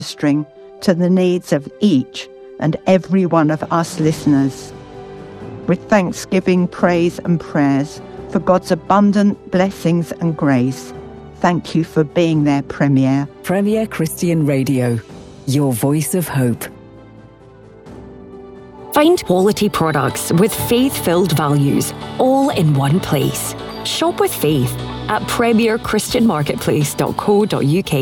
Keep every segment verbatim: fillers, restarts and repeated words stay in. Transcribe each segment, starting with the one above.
ministering to the needs of each and every one of us listeners. With thanksgiving, praise and prayers for God's abundant blessings and grace, thank you for being there, Premier. Premier Christian Radio, your voice of hope. Find quality products with faith-filled values, all in one place. Shop with faith at premier christian marketplace dot co dot uk.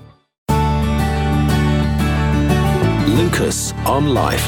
Lucas on Life.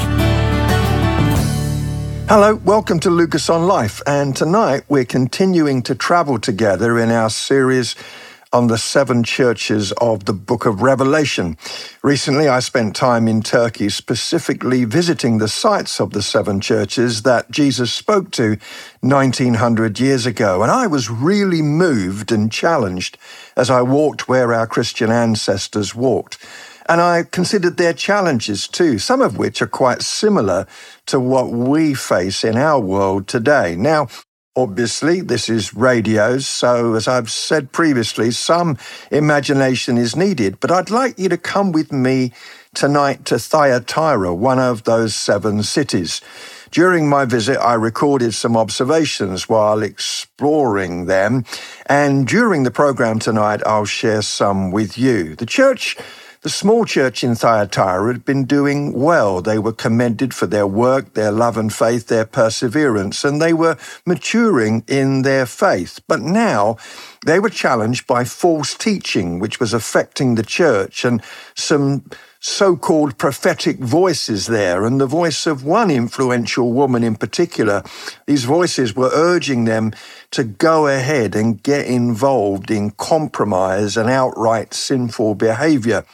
Hello, welcome to Lucas on Life, and tonight we're continuing to travel together in our series on the seven churches of the book of Revelation. Recently, I spent time in Turkey, specifically visiting the sites of the seven churches that Jesus spoke to nineteen hundred years ago, and I was really moved and challenged as I walked where our Christian ancestors walked. And I considered their challenges too, some of which are quite similar to what we face in our world today. Now, obviously, this is radio, so as I've said previously, some imagination is needed, but I'd like you to come with me tonight to Thyatira, one of those seven cities. During my visit, I recorded some observations while exploring them, and during the program tonight, I'll share some with you. The church The small church in Thyatira had been doing well. They were commended for their work, their love and faith, their perseverance, and they were maturing in their faith. But now they were challenged by false teaching, which was affecting the church, and some so-called prophetic voices there, and the voice of one influential woman in particular. These voices were urging them to go ahead and get involved in compromise and outright sinful behavior.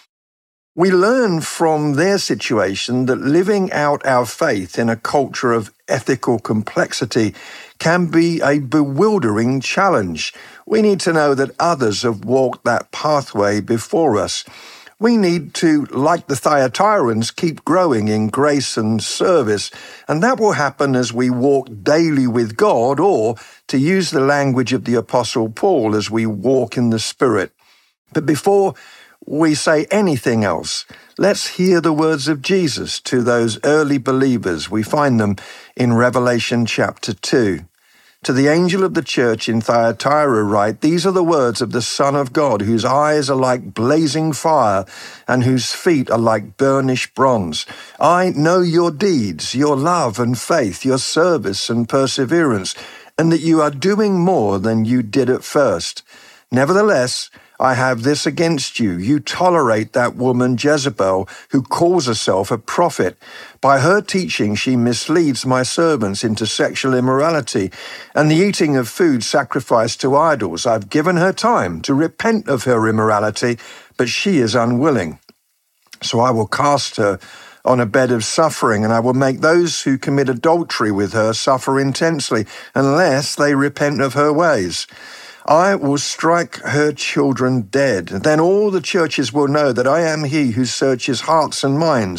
We learn from their situation that living out our faith in a culture of ethical complexity can be a bewildering challenge. We need to know that others have walked that pathway before us. We need to, like the Thyatirans, keep growing in grace and service, and that will happen as we walk daily with God, or, to use the language of the Apostle Paul, as we walk in the Spirit. But before we say anything else, let's hear the words of Jesus to those early believers. We find them in Revelation chapter two. To the angel of the church in Thyatira write, "These are the words of the Son of God, whose eyes are like blazing fire and whose feet are like burnished bronze. I know your deeds, your love and faith, your service and perseverance, and that you are doing more than you did at first. Nevertheless, I have this against you. You tolerate that woman Jezebel, who calls herself a prophet. By her teaching, she misleads my servants into sexual immorality and the eating of food sacrificed to idols. I've given her time to repent of her immorality, but she is unwilling. So I will cast her on a bed of suffering, and I will make those who commit adultery with her suffer intensely, unless they repent of her ways. I will strike her children dead. Then all the churches will know that I am he who searches hearts and minds,